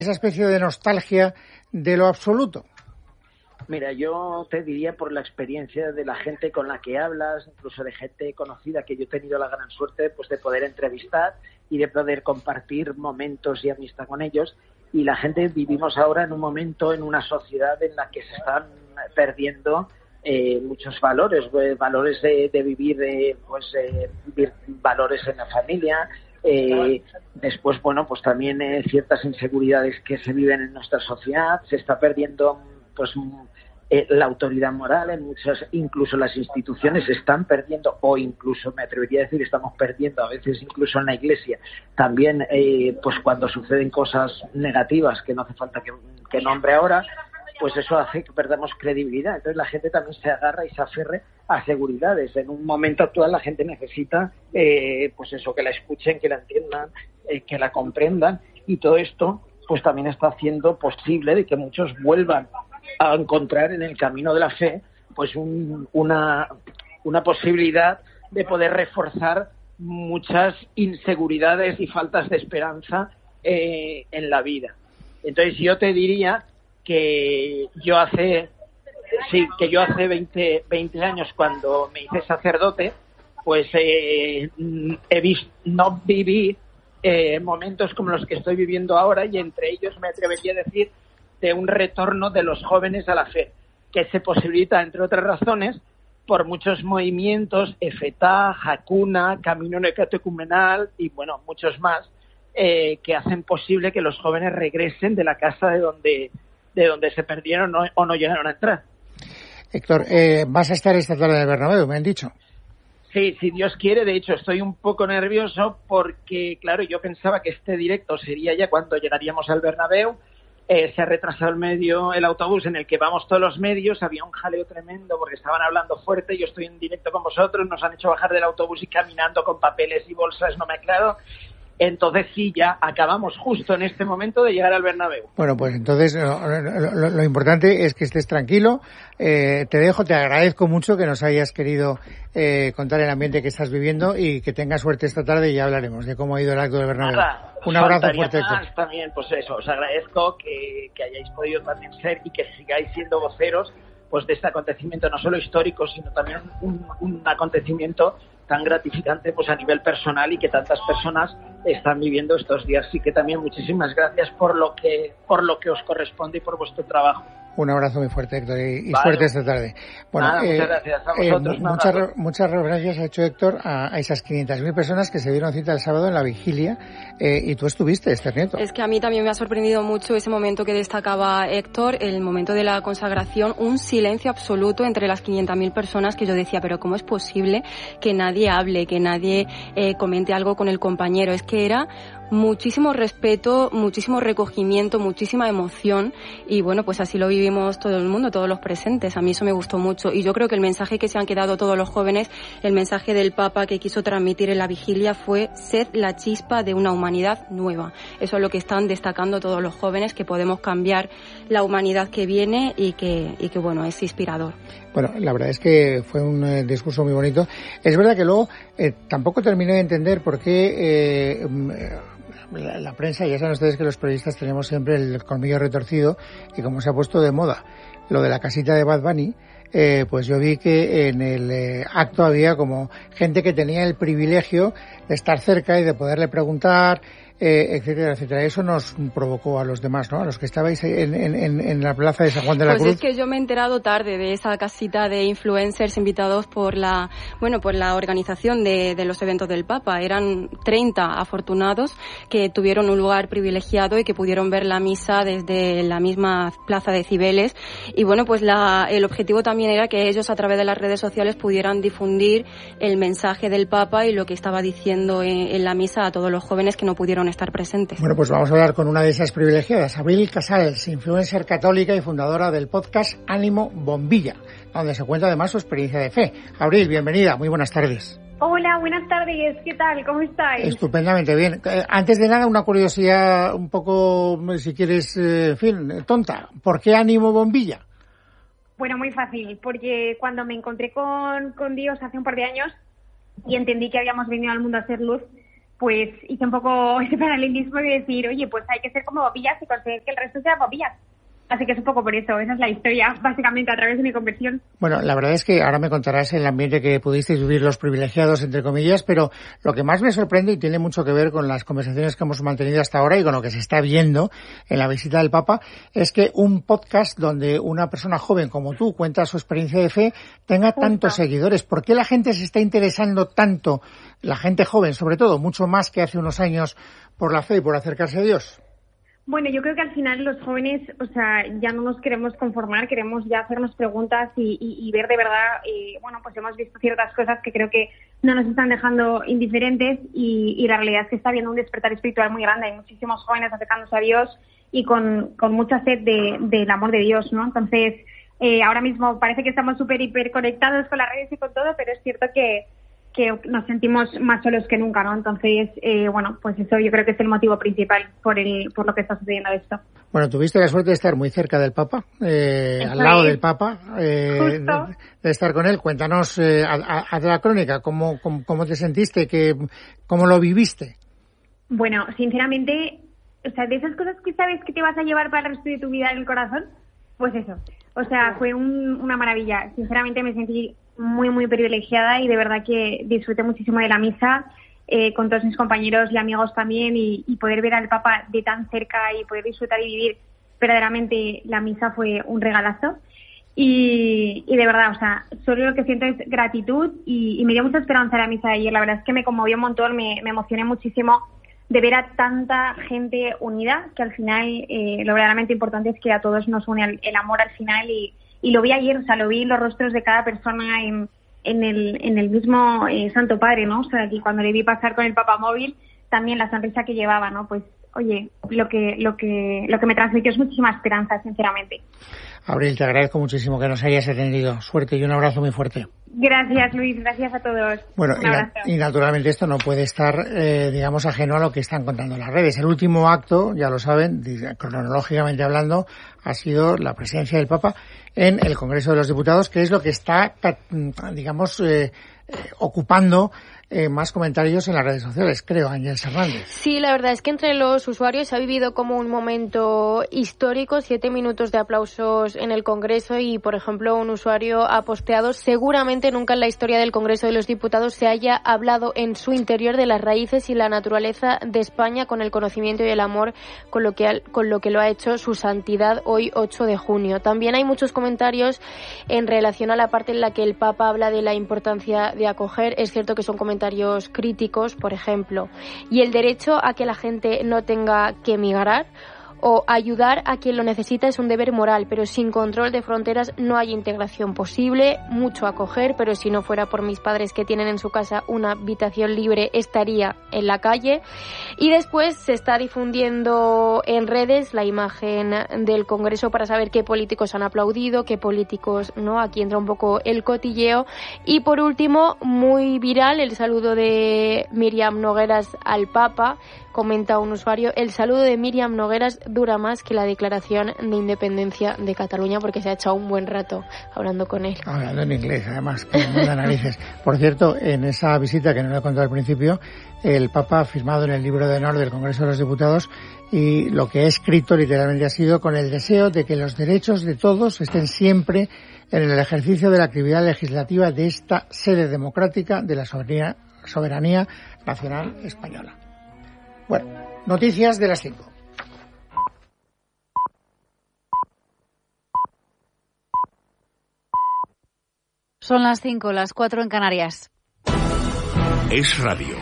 esa especie de nostalgia de lo absoluto? Mira, yo te diría por la experiencia de la gente con la que hablas, incluso de gente conocida que yo he tenido la gran suerte pues de poder entrevistar y de poder compartir momentos y amistad con ellos. Y la gente vivimos ahora en un momento, en una sociedad en la que se están perdiendo muchos valores, valores de vivir, vivir valores en la familia. Después, bueno, pues también ciertas inseguridades que se viven en nuestra sociedad. Se está perdiendo pues la autoridad moral en muchas, incluso las instituciones se están perdiendo, o incluso me atrevería a decir estamos perdiendo a veces incluso en la Iglesia también, pues cuando suceden cosas negativas que no hace falta que nombre ahora, pues eso hace que perdamos credibilidad. Entonces la gente también se agarra y se aferre a seguridades. En un momento actual la gente necesita pues eso, que la escuchen, que la entiendan, que la comprendan, y todo esto pues también está haciendo posible de que muchos vuelvan a encontrar en el camino de la fe pues una posibilidad de poder reforzar muchas inseguridades y faltas de esperanza en la vida. Entonces yo te diría que yo hace 20 años, cuando me hice sacerdote, pues no viví momentos como los que estoy viviendo ahora, y entre ellos me atrevería a decir de un retorno de los jóvenes a la fe, que se posibilita, entre otras razones, por muchos movimientos, EFETA, Hakuna, Camino Necatecumenal y, bueno, muchos más, que hacen posible que los jóvenes regresen de la casa de donde se perdieron o no llegaron a entrar. Héctor, vas a estar esta tarde en el Bernabéu, me han dicho. Sí, si Dios quiere. De hecho, estoy un poco nervioso porque, claro, yo pensaba que este directo sería ya cuando llegaríamos al Bernabéu. Se ha retrasado el autobús en el que vamos todos los medios. Había un jaleo tremendo porque estaban hablando fuerte. Yo estoy en directo con vosotros. Nos han hecho bajar del autobús y caminando con papeles y bolsas, no me aclaro. Entonces sí, ya acabamos justo en este momento de llegar al Bernabéu. Bueno, pues entonces lo importante es que estés tranquilo. Te dejo, te agradezco mucho que nos hayas querido contar el ambiente que estás viviendo, y que tengas suerte esta tarde, y ya hablaremos de cómo ha ido el acto del Bernabéu. Nada, un abrazo fuerte. También, pues eso, os agradezco que hayáis podido también ser y que sigáis siendo voceros pues de este acontecimiento, no solo histórico, sino también un acontecimiento tan gratificante pues a nivel personal, y que tantas personas están viviendo estos días. Así que también muchísimas gracias por lo que os corresponde y por vuestro trabajo. Un abrazo muy fuerte, Héctor, y suerte esta tarde. Bueno, muchas gracias a vosotros. Muchas referencias ha hecho Héctor a esas 500.000 personas que se dieron cita el sábado en la vigilia, y tú estuviste, Esther Nieto. Es que a mí también me ha sorprendido mucho ese momento que destacaba Héctor, el momento de la consagración, un silencio absoluto entre las 500.000 personas, que yo decía, pero ¿cómo es posible que nadie hable, que nadie comente algo con el compañero? Es que era muchísimo respeto, muchísimo recogimiento, muchísima emoción, y bueno, pues así lo vivimos todo el mundo, todos los presentes. A mí eso me gustó mucho, y yo creo que el mensaje que se han quedado todos los jóvenes, el mensaje del Papa que quiso transmitir en la vigilia fue: sed la chispa de una humanidad nueva. Eso es lo que están destacando todos los jóvenes, que podemos cambiar la humanidad que viene, y que bueno, es inspirador. Bueno, la verdad es que fue un discurso muy bonito. Es verdad que luego tampoco terminé de entender por qué la prensa, ya saben ustedes que los periodistas tenemos siempre el colmillo retorcido, y como se ha puesto de moda lo de la casita de Bad Bunny, pues yo vi que en el acto había como gente que tenía el privilegio de estar cerca y de poderle preguntar, etcétera, etcétera. Eso nos provocó a los demás, ¿no? A los que estabais en la plaza de San Juan de la Cruz. Pues es que yo me he enterado tarde de esa casita de influencers invitados por la organización de los eventos del Papa. Eran 30 afortunados que tuvieron un lugar privilegiado y que pudieron ver la misa desde la misma plaza de Cibeles. Y bueno, pues el objetivo también era que ellos, a través de las redes sociales, pudieran difundir el mensaje del Papa y lo que estaba diciendo en la misa a todos los jóvenes que no pudieron estar presentes. Bueno, pues vamos a hablar con una de esas privilegiadas, Abril Casals, influencer católica y fundadora del podcast Ánimo Bombilla, donde se cuenta además su experiencia de fe. Abril, bienvenida, muy buenas tardes. Hola, buenas tardes, ¿qué tal? ¿Cómo estáis? Estupendamente bien. Antes de nada, una curiosidad un poco, si quieres, en fin, tonta. ¿Por qué Ánimo Bombilla? Bueno, muy fácil, porque cuando me encontré con Dios hace un par de años y entendí que habíamos venido al mundo a hacer luz, pues hice un poco ese paralelismo de decir, oye, pues hay que ser como Bobillas y conseguir que el resto sea Bobillas. Así que es un poco por eso, esa es la historia, básicamente, a través de mi conversión. Bueno, la verdad es que ahora me contarás el ambiente que pudisteis vivir los privilegiados, entre comillas, pero lo que más me sorprende, y tiene mucho que ver con las conversaciones que hemos mantenido hasta ahora y con lo que se está viendo en la visita del Papa, es que un podcast donde una persona joven como tú cuenta su experiencia de fe tenga tantos seguidores. ¿Por qué la gente se está interesando tanto, la gente joven sobre todo, mucho más que hace unos años, por la fe y por acercarse a Dios? Bueno, yo creo que al final los jóvenes, o sea, ya no nos queremos conformar, queremos ya hacernos preguntas y ver de verdad, bueno, pues hemos visto ciertas cosas que creo que no nos están dejando indiferentes y la realidad es que está habiendo un despertar espiritual muy grande. Hay muchísimos jóvenes acercándose a Dios y con mucha sed del amor de Dios, ¿no? Entonces, ahora mismo parece que estamos súper hiper conectados con las redes y con todo, pero es cierto que nos sentimos más solos que nunca, ¿no? Entonces, bueno, pues eso yo creo que es el motivo principal por lo que está sucediendo esto. Bueno, tuviste la suerte de estar muy cerca del Papa, al lado del Papa, de estar con él. Cuéntanos, a la crónica, ¿cómo te sentiste? ¿Cómo lo viviste? Bueno, sinceramente, o sea, de esas cosas que sabes que te vas a llevar para el resto de tu vida en el corazón, pues eso. O sea, fue una maravilla. Sinceramente me sentí muy, muy privilegiada y de verdad que disfruté muchísimo de la misa con todos mis compañeros y amigos también y poder ver al Papa de tan cerca y poder disfrutar y vivir verdaderamente la misa fue un regalazo y de verdad, o sea, solo lo que siento es gratitud y me dio mucha esperanza la misa de ayer. La verdad es que me conmovió un montón, me emocioné muchísimo de ver a tanta gente unida, que al final lo verdaderamente importante es que a todos nos une el amor al final y lo vi ayer, o sea, lo vi en los rostros de cada persona en el mismo Santo Padre, ¿no? O sea, que cuando le vi pasar con el papamóvil, también la sonrisa que llevaba, ¿no? Pues, oye, lo que me transmitió es muchísima esperanza, sinceramente. Abril, te agradezco muchísimo que nos hayas atendido. Suerte y un abrazo muy fuerte. Gracias, Luis. Gracias a todos. Bueno, y naturalmente esto no puede estar, digamos, ajeno a lo que están contando las redes. El último acto, ya lo saben, cronológicamente hablando, ha sido la presencia del Papa en el Congreso de los Diputados, que es lo que está, digamos, ocupando más comentarios en las redes sociales, creo, Ángel Hernández. Sí, la verdad es que entre los usuarios se ha vivido como un momento histórico, 7 minutos de aplausos en el Congreso y, por ejemplo, un usuario ha posteado: seguramente nunca en la historia del Congreso de los Diputados se haya hablado en su interior de las raíces y la naturaleza de España con el conocimiento y el amor con lo que lo ha hecho su santidad hoy 8 de junio. También hay muchos comentarios en relación a la parte en la que el Papa habla de la importancia de acoger. Es cierto que son comentarios críticos, por ejemplo, y el derecho a que la gente no tenga que emigrar o ayudar a quien lo necesita es un deber moral, pero sin control de fronteras no hay integración posible. Mucho acoger, pero si no fuera por mis padres que tienen en su casa una habitación libre, estaría en la calle. Y después se está difundiendo en redes la imagen del Congreso para saber qué políticos han aplaudido, qué políticos no. Aquí entra un poco el cotilleo. Y por último, muy viral, el saludo de Míriam Nogueras al Papa. Comenta un usuario: el saludo de Míriam Nogueras dura más que la declaración de independencia de Cataluña, porque se ha echado un buen rato hablando con él. Hablando en inglés, además, que me da narices. Por cierto, en esa visita que no le he contado al principio, el Papa ha firmado en el libro de honor del Congreso de los Diputados y lo que ha escrito literalmente ha sido: con el deseo de que los derechos de todos estén siempre en el ejercicio de la actividad legislativa de esta sede democrática de la soberanía nacional española. Bueno, noticias de las 5. Son las 5, las 4 en Canarias. Es radio.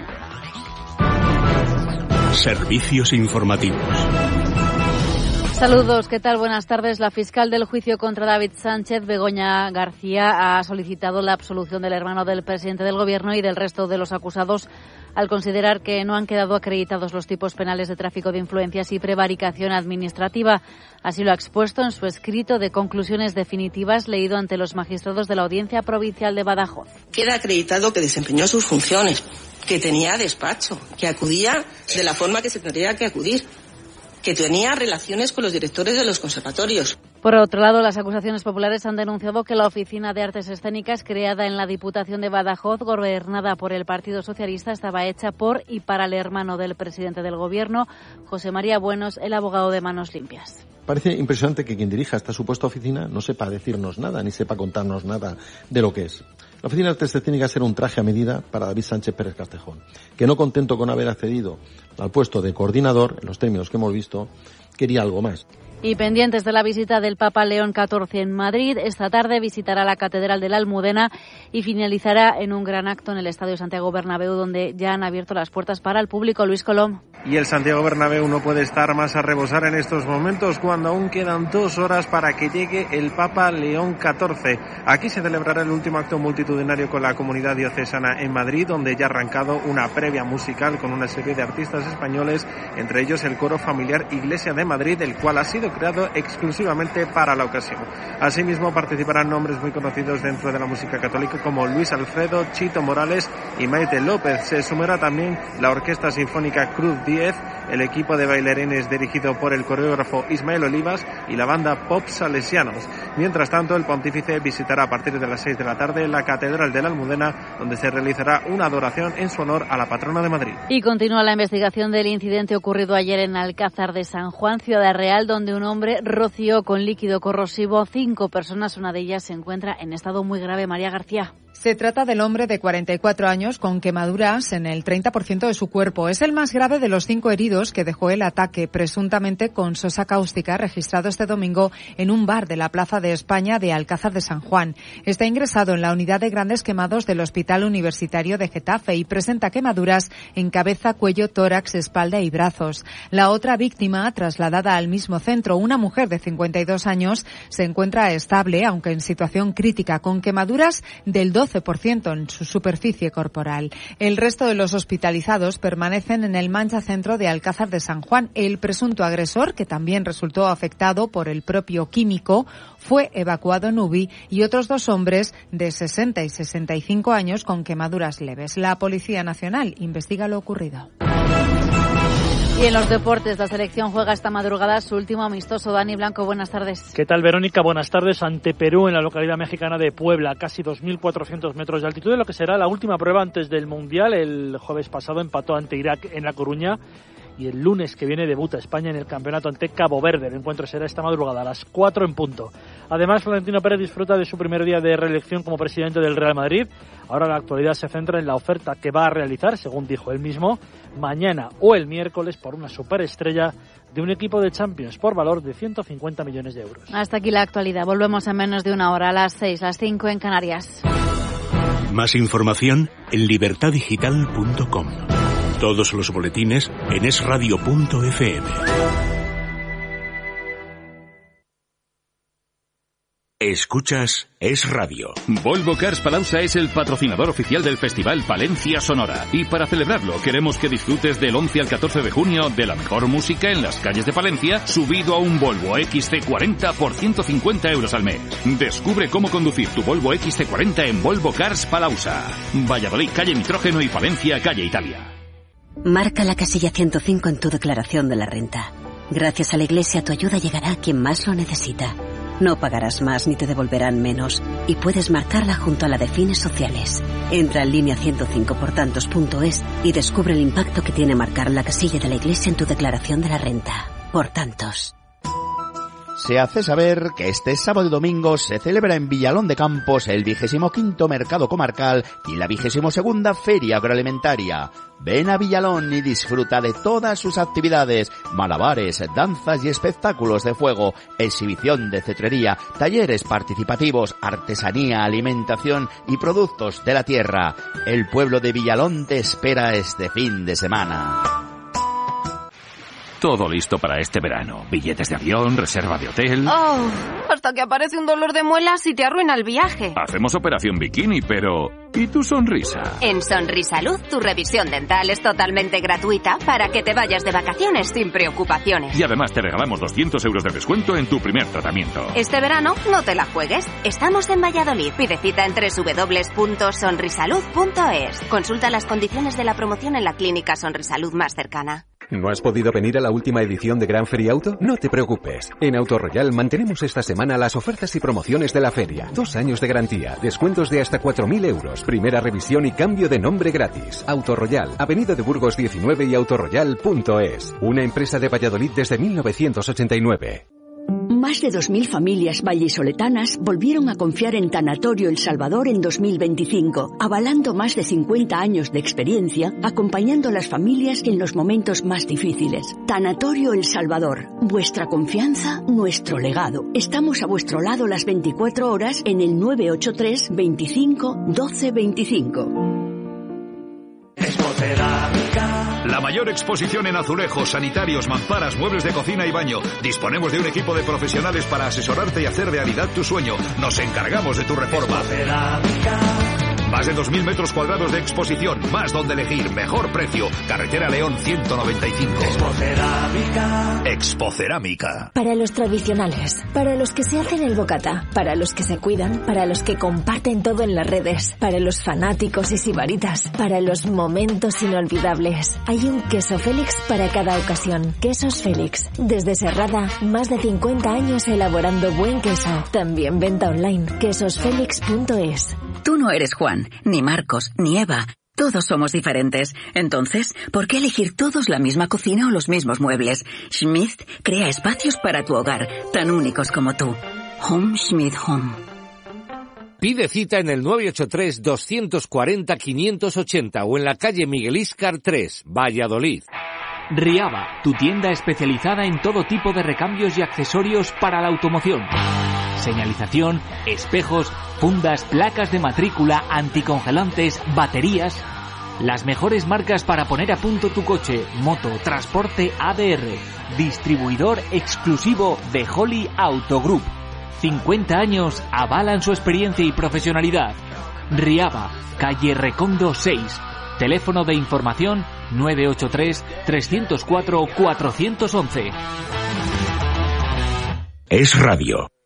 Servicios informativos. Saludos, ¿qué tal? Buenas tardes. La fiscal del juicio contra David Sánchez, Begoña García, ha solicitado la absolución del hermano del presidente del Gobierno y del resto de los acusados al considerar que no han quedado acreditados los tipos penales de tráfico de influencias y prevaricación administrativa. Así lo ha expuesto en su escrito de conclusiones definitivas leído ante los magistrados de la Audiencia Provincial de Badajoz. Queda acreditado que desempeñó sus funciones, que tenía despacho, que acudía de la forma que se tendría que acudir, que tenía relaciones con los directores de los conservatorios. Por otro lado, las acusaciones populares han denunciado que la Oficina de Artes Escénicas, creada en la Diputación de Badajoz, gobernada por el Partido Socialista, estaba hecha por y para el hermano del presidente del Gobierno, José María Buenos, el abogado de Manos Limpias. Parece impresionante que quien dirija esta supuesta oficina no sepa decirnos nada, ni sepa contarnos nada de lo que es. La Oficina de Artes Escénicas era un traje a medida para David Sánchez Pérez Castejón, que no contento con haber accedido al puesto de coordinador, en los términos que hemos visto, quería algo más. Y pendientes de la visita del Papa León XIV en Madrid, esta tarde visitará la Catedral de la Almudena y finalizará en un gran acto en el Estadio Santiago Bernabéu, donde ya han abierto las puertas para el público. Luis Colom. Y el Santiago Bernabéu no puede estar más a rebosar en estos momentos, cuando aún quedan 2 horas para que llegue el Papa León XIV. Aquí se celebrará el último acto multitudinario con la comunidad diocesana en Madrid, donde ya ha arrancado una previa musical con una serie de artistas españoles, entre ellos el coro familiar Iglesia de Madrid, el cual ha sido creado exclusivamente para la ocasión. Asimismo participarán nombres muy conocidos dentro de la música católica como Luis Alfredo, Chito Morales y Maite López. Se sumará también la Orquesta Sinfónica Cruz 10, el equipo de bailarines dirigido por el coreógrafo Ismael Olivas y la banda Pop Salesianos. Mientras tanto, el pontífice visitará a partir de las 6 de la tarde la Catedral de la Almudena, donde se realizará una adoración en su honor a la patrona de Madrid. Y continúa la investigación del incidente ocurrido ayer en Alcázar de San Juan, Ciudad Real, donde un hombre roció con líquido corrosivo 5 personas. Una de ellas se encuentra en estado muy grave. María García. Se trata del hombre de 44 años con quemaduras en el 30% de su cuerpo. Es el más grave de los 5 heridos que dejó el ataque, presuntamente con sosa cáustica, registrado este domingo en un bar de la Plaza de España de Alcázar de San Juan. Está ingresado en la unidad de grandes quemados del Hospital Universitario de Getafe y presenta quemaduras en cabeza, cuello, tórax, espalda y brazos. La otra víctima, trasladada al mismo centro, una mujer de 52 años, se encuentra estable, aunque en situación crítica, con quemaduras del 12% en su superficie corporal. El resto de los hospitalizados permanecen en el Mancha Centro de Alcázar de San Juan. El presunto agresor, que también resultó afectado por el propio químico, fue evacuado en UBI, y otros 2 hombres de 60 y 65 años con quemaduras leves. La Policía Nacional investiga lo ocurrido. Y en los deportes, la selección juega esta madrugada su último amistoso. Dani Blanco, buenas tardes. ¿Qué tal, Verónica? Buenas tardes. Ante Perú, en la localidad mexicana de Puebla, casi 2.400 metros de altitud, en lo que será la última prueba antes del Mundial. El jueves pasado empató ante Irak en La Coruña, y el lunes que viene debuta España en el campeonato ante Cabo Verde. El encuentro será esta madrugada a las 4 en punto. Además, Florentino Pérez disfruta de su primer día de reelección como presidente del Real Madrid. Ahora la actualidad se centra en la oferta que va a realizar, según dijo él mismo, mañana o el miércoles por una superestrella de un equipo de Champions por valor de 150 millones de euros. Hasta aquí la actualidad. Volvemos en menos de una hora, a las 6, las 5 en Canarias. Más información en libertadigital.com. Todos los boletines en esradio.fm. Escuchas Es Radio. Volvo Cars Palauza es el patrocinador oficial del Festival Palencia Sonora. Y para celebrarlo, queremos que disfrutes del 11 al 14 de junio de la mejor música en las calles de Palencia, subido a un Volvo XC40 por 150 euros al mes. Descubre cómo conducir tu Volvo XC40 en Volvo Cars Palauza. Valladolid, calle Nitrógeno, y Palencia, calle Italia. Marca la casilla 105 en tu declaración de la renta. Gracias a la Iglesia, tu ayuda llegará a quien más lo necesita. No pagarás más ni te devolverán menos, y puedes marcarla junto a la de fines sociales. Entra en línea105portantos.es y descubre el impacto que tiene marcar la casilla de la Iglesia en tu declaración de la renta. Por tantos. Se hace saber que este sábado y domingo se celebra en Villalón de Campos el 25º Mercado Comarcal y la 22ª Feria Agroalimentaria. Ven a Villalón y disfruta de todas sus actividades: malabares, danzas y espectáculos de fuego, exhibición de cetrería, talleres participativos, artesanía, alimentación y productos de la tierra. El pueblo de Villalón te espera este fin de semana. Todo listo para este verano. Billetes de avión, reserva de hotel... Oh, hasta que aparece un dolor de muelas y te arruina el viaje. Hacemos operación bikini, pero... ¿y tu sonrisa? En Sonrisalud, tu revisión dental es totalmente gratuita para que te vayas de vacaciones sin preocupaciones. Y además te regalamos 200 euros de descuento en tu primer tratamiento. Este verano no te la juegues. Estamos en Valladolid. Pide cita en www.sonrisalud.es. Consulta las condiciones de la promoción en la clínica Sonrisalud más cercana. ¿No has podido venir a la última edición de Gran Feria Auto? No te preocupes. En Auto Royal mantenemos esta semana las ofertas y promociones de la feria. 2 años de garantía, descuentos de hasta 4.000 euros, primera revisión y cambio de nombre gratis. Auto Royal, Avenida de Burgos 19 y autoroyal.es. Una empresa de Valladolid desde 1989. Más de 2.000 familias vallisoletanas volvieron a confiar en Tanatorio El Salvador en 2025, avalando más de 50 años de experiencia, acompañando a las familias en los momentos más difíciles. Tanatorio El Salvador, vuestra confianza, nuestro legado. Estamos a vuestro lado las 24 horas en el 983 25 12 25. La mayor exposición en azulejos, sanitarios, mamparas, muebles de cocina y baño. Disponemos de un equipo de profesionales para asesorarte y hacer realidad tu sueño. Nos encargamos de tu reforma. Más de 2.000 metros cuadrados de exposición, más donde elegir, mejor precio. Carretera León 195. Expocerámica. Para los tradicionales, para los que se hacen el bocata, para los que se cuidan, para los que comparten todo en las redes, para los fanáticos y sibaritas, para los momentos inolvidables. Hay un queso Félix para cada ocasión. Quesos Félix. Desde Serrada, más de 50 años elaborando buen queso. También venta online. quesosfelix.es. Tú no eres Juan, ni Marcos, ni Eva. Todos somos diferentes. Entonces, ¿por qué elegir todos la misma cocina o los mismos muebles? Schmidt crea espacios para tu hogar, tan únicos como tú. Home Schmidt Home. Pide cita en el 983-240-580 o en la calle Miguel Íscar 3, Valladolid. Riaba, tu tienda especializada en todo tipo de recambios y accesorios para la automoción. Señalización, espejos, fundas, placas de matrícula, anticongelantes, baterías. Las mejores marcas para poner a punto tu coche, moto, transporte ADR. Distribuidor exclusivo de Holly Auto Group. 50 años avalan su experiencia y profesionalidad. Riaba, calle Recondo 6. Teléfono de información 983-304-411. Es Radio.